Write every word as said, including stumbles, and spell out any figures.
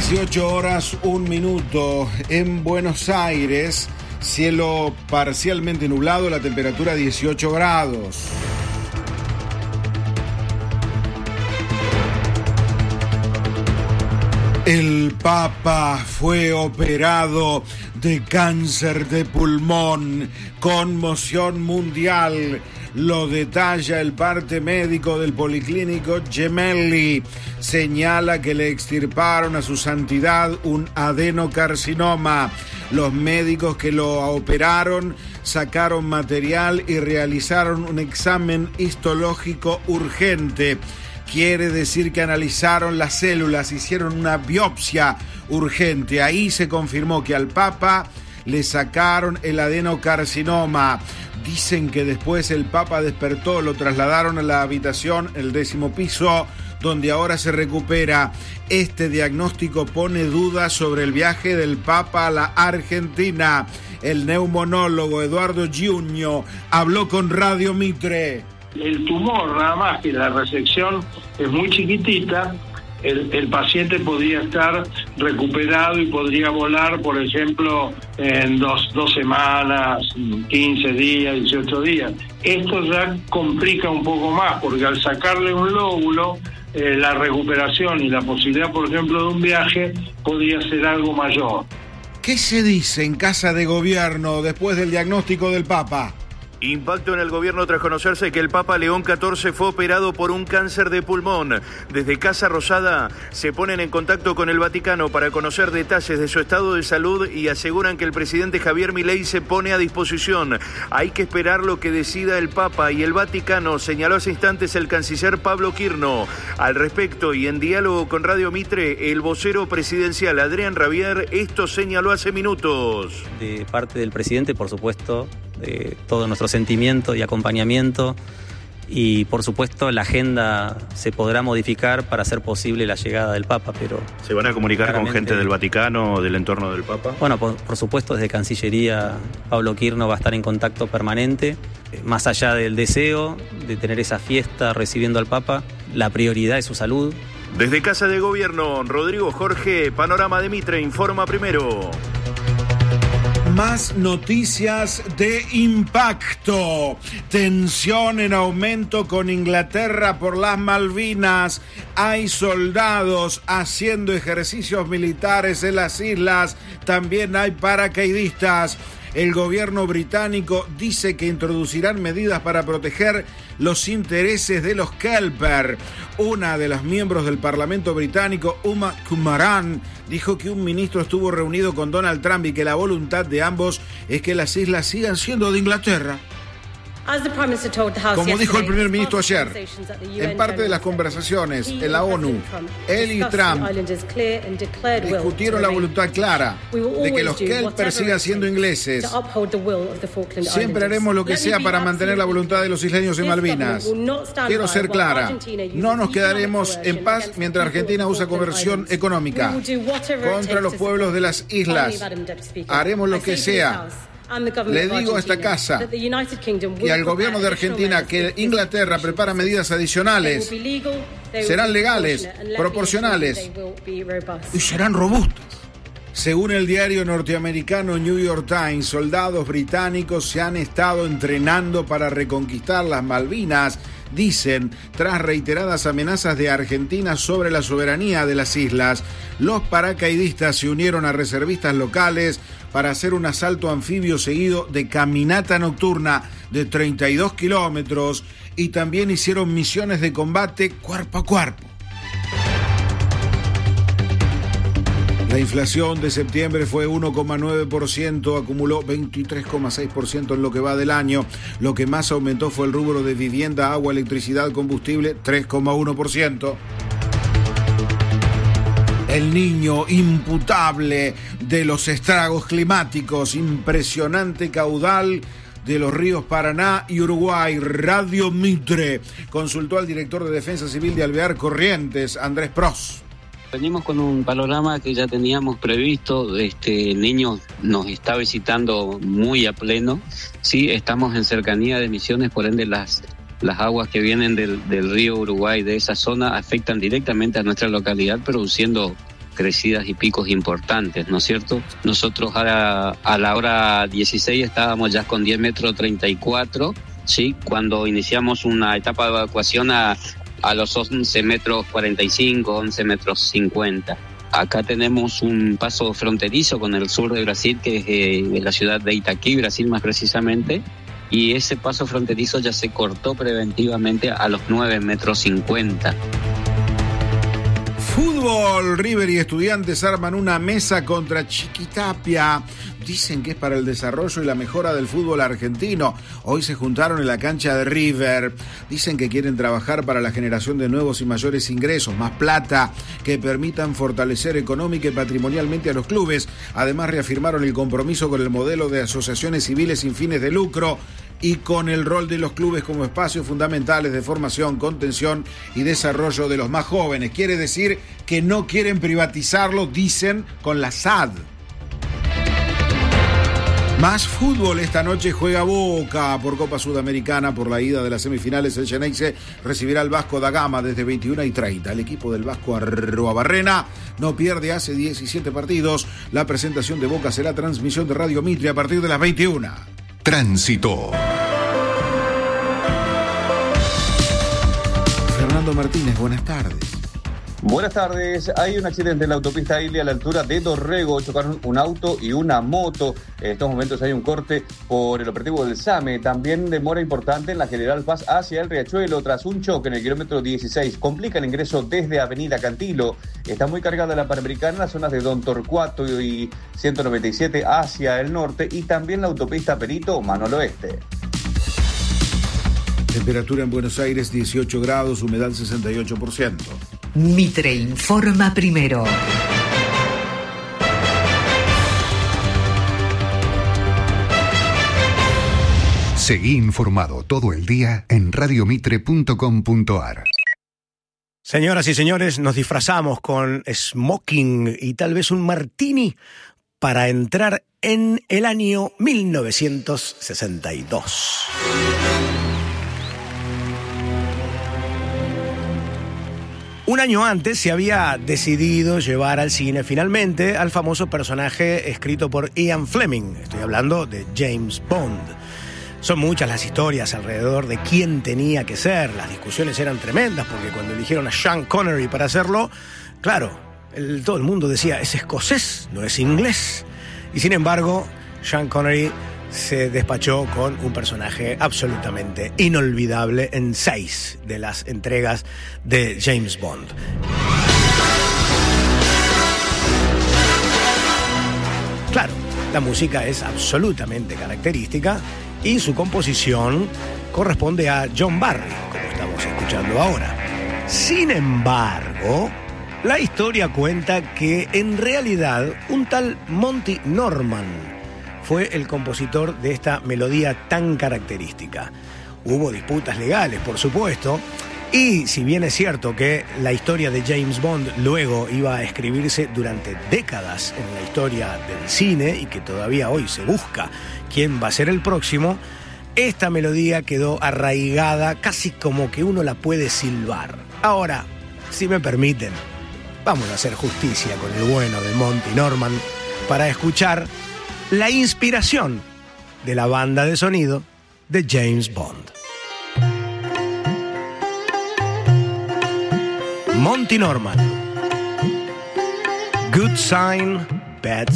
dieciocho horas, un minuto en Buenos Aires, cielo parcialmente nublado, la temperatura dieciocho grados. El Papa fue operado de cáncer de pulmón, conmoción mundial. Lo detalla el parte médico del Policlínico Gemelli. Señala que le extirparon a su santidad un adenocarcinoma. Los médicos que lo operaron sacaron material y realizaron un examen histológico urgente. Quiere decir que analizaron las células, hicieron una biopsia urgente. Ahí se confirmó que al Papa le sacaron el adenocarcinoma. Dicen que después el Papa despertó, lo trasladaron a la habitación, el décimo piso, donde ahora se recupera. Este diagnóstico pone dudas sobre el viaje del Papa a la Argentina. El neumonólogo Eduardo Giugno habló con Radio Mitre. El tumor, nada más que la resección es muy chiquitita, el, el paciente podría estar recuperado y podría volar, por ejemplo, en dos, dos semanas, quince días, dieciocho días. Esto ya complica un poco más, porque al sacarle un lóbulo, eh, la recuperación y la posibilidad, por ejemplo, de un viaje podría ser algo mayor. ¿Qué se dice en Casa de Gobierno después del diagnóstico del Papa? Impacto en el gobierno tras conocerse que el Papa León catorce fue operado por un cáncer de pulmón. Desde Casa Rosada se ponen en contacto con el Vaticano para conocer detalles de su estado de salud y aseguran que el presidente Javier Milei se pone a disposición. Hay que esperar lo que decida el Papa y el Vaticano, señaló hace instantes el canciller Pablo Quirno. Al respecto y en diálogo con Radio Mitre, el vocero presidencial Adrián Rabier esto señaló hace minutos. De parte del presidente, por supuesto, de todo nuestro sentimiento y acompañamiento, y por supuesto la agenda se podrá modificar para hacer posible la llegada del Papa, pero... ¿Se van a comunicar con gente del Vaticano o del entorno del Papa? Bueno, por, por supuesto desde Cancillería Pablo Quirno va a estar en contacto permanente, más allá del deseo de tener esa fiesta recibiendo al Papa, la prioridad es su salud. Desde Casa de Gobierno, Rodrigo Jorge, Panorama de Mitre, informa primero. Más noticias de impacto. Tensión en aumento con Inglaterra por las Malvinas. Hay soldados haciendo ejercicios militares en las islas. También hay paracaidistas. El gobierno británico dice que introducirán medidas para proteger los intereses de los Kelper. Una de las miembros del Parlamento británico, Uma Kumaran, dijo que un ministro estuvo reunido con Donald Trump y que la voluntad de ambos es que las islas sigan siendo de Inglaterra. Como dijo el primer ministro ayer, en parte de las conversaciones en la ONU, él y Trump discutieron la voluntad clara de que los Kelper sigan siendo ingleses. Siempre haremos lo que sea para mantener la voluntad de los isleños en Malvinas. Quiero ser clara, no nos quedaremos en paz mientras Argentina usa conversión económica contra los pueblos de las islas. Haremos lo que sea. Le digo a esta casa y al gobierno de Argentina que Inglaterra prepara medidas adicionales. Serán legales, proporcionales y serán robustas. Según el diario norteamericano New York Times, soldados británicos se han estado entrenando para reconquistar las Malvinas, dicen, tras reiteradas amenazas de Argentina sobre la soberanía de las islas. Los paracaidistas se unieron a reservistas locales para hacer un asalto anfibio seguido de caminata nocturna de treinta y dos kilómetros y también hicieron misiones de combate cuerpo a cuerpo. La inflación de septiembre fue uno coma nueve por ciento, acumuló veintitrés coma seis por ciento en lo que va del año. Lo que más aumentó fue el rubro de vivienda, agua, electricidad, combustible, tres coma uno por ciento. El niño imputable de los estragos climáticos, impresionante caudal de los ríos Paraná y Uruguay. Radio Mitre consultó al director de Defensa Civil de Alvear Corrientes, Andrés Pros. Venimos con un panorama que ya teníamos previsto. Este el niño nos está visitando muy a pleno. Sí, estamos en cercanía de Misiones, por ende las las aguas que vienen del, del río Uruguay, de esa zona, afectan directamente a nuestra localidad, produciendo crecidas y picos importantes, ¿no es cierto? Nosotros a la, a la hora dieciséis estábamos ya con diez metros treinta y cuatro, ¿sí? Cuando iniciamos una etapa de evacuación a, a los once metros cuarenta y cinco, once metros cincuenta. Acá tenemos un paso fronterizo con el sur de Brasil, que es eh, la ciudad de Itaquí, Brasil más precisamente, y ese paso fronterizo ya se cortó preventivamente a los nueve metros cincuenta. Fútbol, River y Estudiantes arman una mesa contra Chiquitapia. Dicen que es para el desarrollo y la mejora del fútbol argentino. Hoy se juntaron en la cancha de River. Dicen que quieren trabajar para la generación de nuevos y mayores ingresos, más plata, que permitan fortalecer económica y patrimonialmente a los clubes. Además, reafirmaron el compromiso con el modelo de asociaciones civiles sin fines de lucro y con el rol de los clubes como espacios fundamentales de formación, contención y desarrollo de los más jóvenes. Quiere decir que no quieren privatizarlo, dicen, con la S A D. Más fútbol, esta noche juega Boca por Copa Sudamericana por la ida de las semifinales. El Xeneize recibirá al Vasco da Gama desde veintiuna y treinta. El equipo del Vasco Arruabarrena no pierde hace diecisiete partidos. La presentación de Boca será transmisión de Radio Mitre a partir de las veintiuna. Tránsito. Fernando Martínez, buenas tardes. Buenas tardes. Hay un accidente en la autopista Ilia a la altura de Dorrego. Chocaron un auto y una moto. En estos momentos hay un corte por el operativo del SAME. También demora importante en la General Paz hacia el Riachuelo tras un choque en el kilómetro dieciséis. Complica el ingreso desde Avenida Cantilo. Está muy cargada la Panamericana en las zonas de Don Torcuato y ciento noventa y siete hacia el norte. Y también la autopista Perito, Manolo Oeste. Temperatura en Buenos Aires dieciocho grados, humedad sesenta y ocho por ciento. Mitre informa primero. Seguí informado todo el día en radio mitre punto com punto a r. Señoras y señores, nos disfrazamos con smoking y tal vez un martini para entrar en el año mil novecientos sesenta y dos. Un año antes se había decidido llevar al cine finalmente al famoso personaje escrito por Ian Fleming. Estoy hablando de James Bond. Son muchas las historias alrededor de quién tenía que ser. Las discusiones eran tremendas porque cuando eligieron a Sean Connery para hacerlo, claro, el, todo el mundo decía, es escocés, no es inglés. Y sin embargo, Sean Connery se despachó con un personaje absolutamente inolvidable en seis de las entregas de James Bond. Claro, la música es absolutamente característica y su composición corresponde a John Barry, como estamos escuchando ahora. Sin embargo, la historia cuenta que en realidad un tal Monty Norman fue el compositor de esta melodía tan característica. Hubo disputas legales, por supuesto, y si bien es cierto que la historia de James Bond luego iba a escribirse durante décadas en la historia del cine y que todavía hoy se busca quién va a ser el próximo, esta melodía quedó arraigada casi como que uno la puede silbar. Ahora, si me permiten, vamos a hacer justicia con el bueno de Monty Norman para escuchar la inspiración de la banda de sonido de James Bond. Monty Norman. Good Sign, Bad